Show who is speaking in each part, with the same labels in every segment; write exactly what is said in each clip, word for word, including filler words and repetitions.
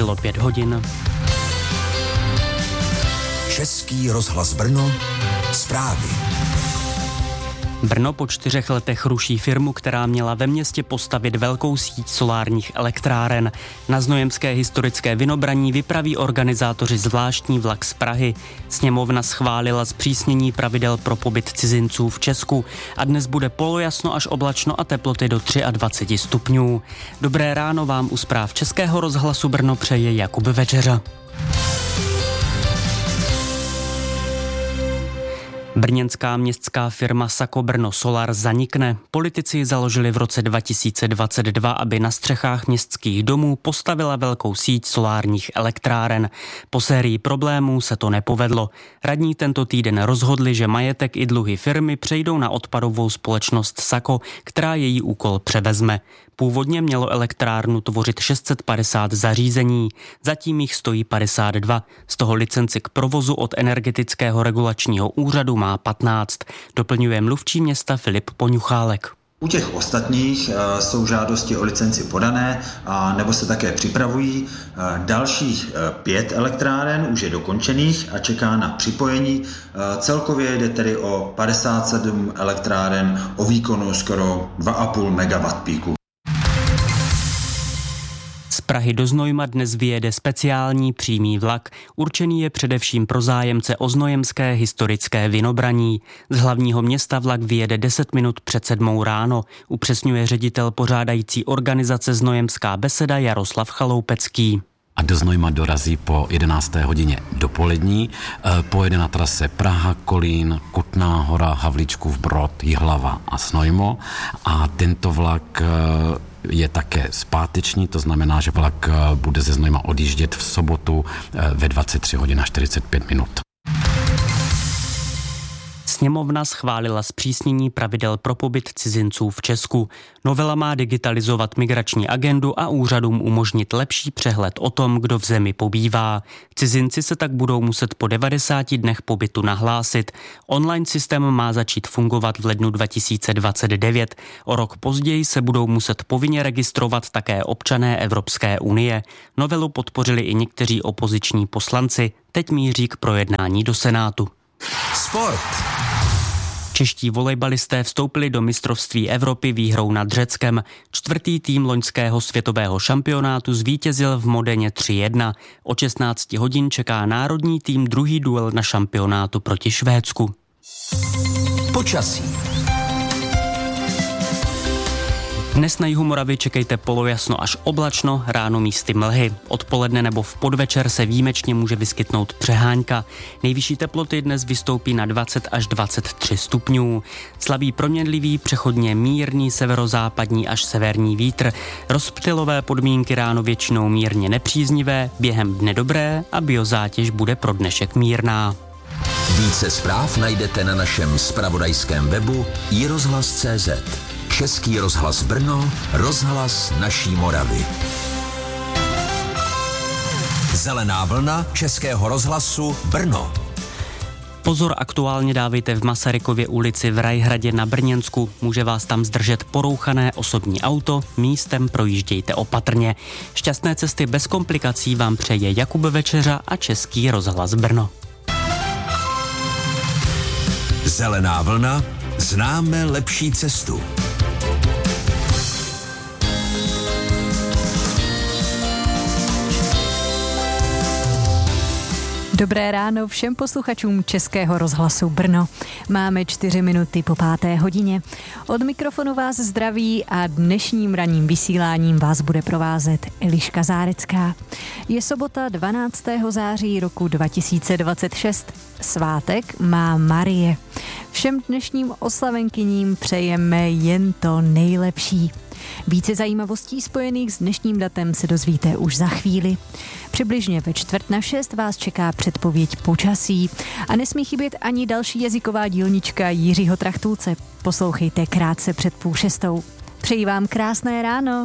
Speaker 1: Bylo pět hodin.
Speaker 2: Český rozhlas Brno, zprávy.
Speaker 1: Brno po čtyřech letech ruší firmu, která měla ve městě postavit velkou síť solárních elektráren. Na znojemské historické Vinobraní vypraví organizátoři zvláštní vlak z Prahy. Sněmovna schválila zpřísnění pravidel pro pobyt cizinců v Česku a dnes bude polojasno až oblačno a teploty do dvacet tři stupňů. Dobré ráno vám u zpráv Českého rozhlasu Brno přeje Jakub Večeřa. Brněnská městská firma Sako Brno Solar zanikne. Politici ji založili v roce dva tisíce dvacet dva, aby na střechách městských domů postavila velkou síť solárních elektráren. Po sérii problémů se to nepovedlo. Radní tento týden rozhodli, že majetek i dluhy firmy přejdou na odpadovou společnost Sako, která její úkol převezme. Původně mělo elektrárnu tvořit šest set padesát zařízení, zatím jich stojí padesát dva, z toho licenci k provozu od Energetického regulačního úřadu má patnáct, doplňuje mluvčí města Filip Poňuchálek.
Speaker 3: U těch ostatních e, jsou žádosti o licenci podané a nebo se také připravují. E, dalších e, pět elektráren už je dokončených a čeká na připojení. E, celkově jde tedy o padesát sedm elektráren o výkonu skoro dva a půl megawatt píku.
Speaker 1: Z Prahy do Znojma dnes vyjede speciální přímý vlak. Určený je především pro zájemce o znojemské historické Vinobraní. Z hlavního města vlak vyjede deset minut před sedmou ráno, upřesňuje ředitel pořádající organizace Znojemská beseda Jaroslav Chaloupecký.
Speaker 4: A do Znojma dorazí po jedenácté hodině dopolední. Pojede na trase Praha, Kolín, Kutná Hora, Havlíčkův Brod, Jihlava a Znojmo. A tento vlak je také zpáteční, to znamená, že vlak bude ze Znojma odjíždět v sobotu ve dvacet tři hodin a čtyřicet pět minut.
Speaker 1: Sněmovna schválila zpřísnění pravidel pro pobyt cizinců v Česku. Novela má digitalizovat migrační agendu a úřadům umožnit lepší přehled o tom, kdo v zemi pobývá. Cizinci se tak budou muset po devadesáti dnech pobytu nahlásit. Online systém má začít fungovat v lednu dva tisíce dvacet devět. O rok později se budou muset povinně registrovat také občané Evropské unie. Novelu podpořili i někteří opoziční poslanci. Teď míří k projednání do Senátu.
Speaker 2: Sport.
Speaker 1: Čeští volejbalisté vstoupili do mistrovství Evropy výhrou nad Řeckem. Čtvrtý tým loňského světového šampionátu zvítězil v Modeně tři jedna. O šestnáct hodin čeká národní tým druhý duel na šampionátu proti Švédsku.
Speaker 2: Počasí.
Speaker 1: Dnes na jihu Moravy čekejte polojasno až oblačno, ráno místy mlhy. Odpoledne nebo v podvečer se výjimečně může vyskytnout přehánka. Nejvyšší teploty dnes vystoupí na dvacet až dvacet tři stupňů. Slabý proměnlivý, přechodně mírný severozápadní až severní vítr. Rozptylové podmínky ráno většinou mírně nepříznivé, během dne dobré a biozátěž bude pro dnešek mírná.
Speaker 2: Více zpráv najdete na našem zpravodajském webu i rozhlas tečka cé zet. Český rozhlas Brno, rozhlas naší Moravy. Zelená vlna Českého rozhlasu Brno.
Speaker 1: Pozor, aktuálně dávejte v Masarykově ulici v Rajhradě na Brněnsku. Může vás tam zdržet porouchané osobní auto, místem projíždějte opatrně. Šťastné cesty bez komplikací vám přeje Jakub Večeřa a Český rozhlas Brno.
Speaker 2: Zelená vlna, známe lepší cestu.
Speaker 5: Dobré ráno všem posluchačům Českého rozhlasu Brno. Máme čtyři minuty po páté hodině. Od mikrofonu vás zdraví a dnešním ranním vysíláním vás bude provázet Eliška Zárecká. Je sobota dvanáctého září roku dva tisíce dvacet šest. Svátek má Marie. Všem dnešním oslavenkyním přejeme jen to nejlepší. Více zajímavostí spojených s dnešním datem se dozvíte už za chvíli. Přibližně ve čtvrt na šest vás čeká předpověď počasí a nesmí chybět ani další jazyková dílnička Jiřího Trachtulce. Poslouchejte krátce před půl šestou. Přeji vám krásné ráno.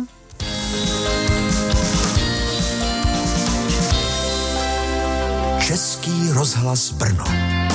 Speaker 2: Český rozhlas Brno.